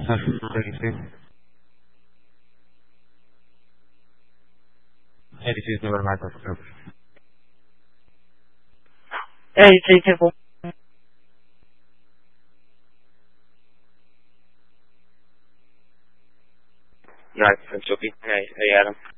86 number matter. 86 table. Right, from Chucky. Hey, Adam.